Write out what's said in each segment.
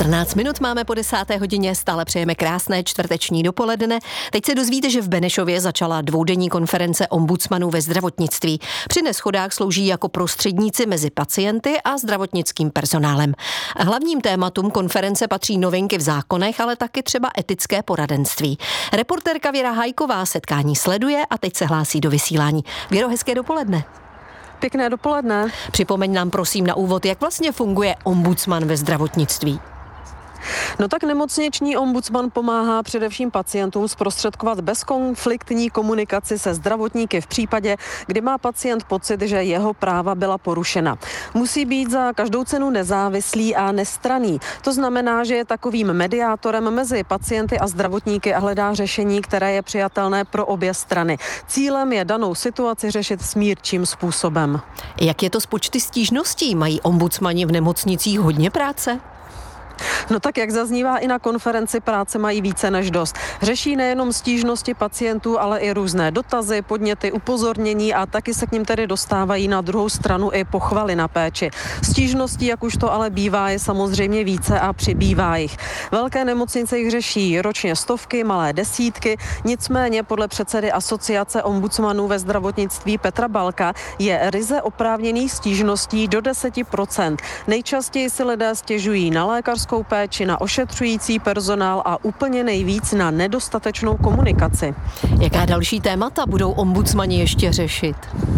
14 minut máme po 10. hodině, stále přejeme krásné čtvrteční dopoledne. Teď se dozvíte, že v Benešově začala dvoudenní konference ombudsmanů ve zdravotnictví. Při neshodách slouží jako prostředníci mezi pacienty a zdravotnickým personálem. Hlavním tématům konference patří novinky v zákonech, ale taky třeba etické poradenství. Reportérka Věra Hajková setkání sleduje a teď se hlásí do vysílání. Věro, hezké dopoledne. Pěkné dopoledne. Připomeň nám prosím na úvod, jak vlastně funguje ombudsman ve zdravotnictví. No tak nemocniční ombudsman pomáhá především pacientům zprostředkovat bezkonfliktní komunikaci se zdravotníky v případě, kdy má pacient pocit, že jeho práva byla porušena. Musí být za každou cenu nezávislý a nestranný. To znamená, že je takovým mediátorem mezi pacienty a zdravotníky a hledá řešení, které je přijatelné pro obě strany. Cílem je danou situaci řešit smírčím způsobem. Jak je to s počty stížností? Mají ombudsmani v nemocnicích hodně práce? No tak jak zaznívá i na konferenci, práce mají více než dost. Řeší nejenom stížnosti pacientů, ale i různé dotazy, podněty, upozornění a taky se k nim tedy dostávají na druhou stranu i pochvaly na péči. Stížností, jak už to ale bývá, je samozřejmě více a přibývá jich. Velké nemocnice jich řeší ročně stovky, malé desítky, nicméně podle předsedy Asociace ombudsmanů ve zdravotnictví Petra Balka je ryze oprávněných stížností do 10%. Nejčastěji si lidé stěžují na lékařskou péči, na ošetřující personál a úplně nejvíc na nedostatečnou komunikaci. Jaká další témata budou ombudsmani ještě řešit?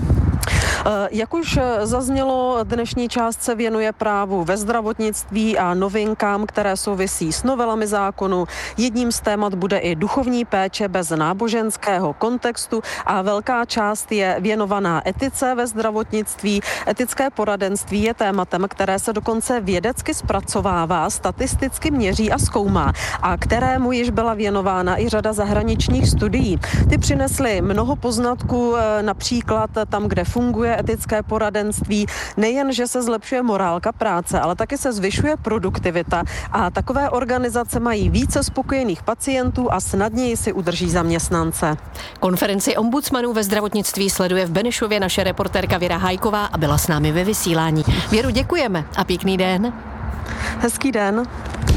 Jak už zaznělo, dnešní část se věnuje právu ve zdravotnictví a novinkám, které souvisí s novelami zákonu. Jedním z témat bude i duchovní péče bez náboženského kontextu a velká část je věnovaná etice ve zdravotnictví. Etické poradenství je tématem, které se dokonce vědecky zpracovává, statisticky měří a zkoumá a kterému již byla věnována i řada zahraničních studií. Ty přinesly mnoho poznatků, například tam, kde funguje etické poradenství, nejen, že se zlepšuje morálka práce, ale taky se zvyšuje produktivita a takové organizace mají více spokojených pacientů a snadněji si udrží zaměstnance. Konferenci ombudsmanů ve zdravotnictví sleduje v Benešově naše reportérka Věra Hajková a byla s námi ve vysílání. Věru, děkujeme a pěkný den. Hezký den.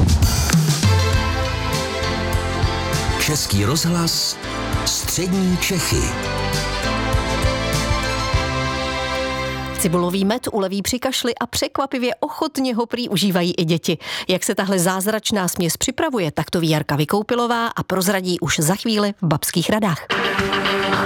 Český rozhlas, střední Čechy. Cibulový med uleví při kašli a překvapivě ochotně ho prý užívají i děti. Jak se tahle zázračná směs připravuje, tak to ví Jarka Vykoupilová a prozradí už za chvíli v Babských radách.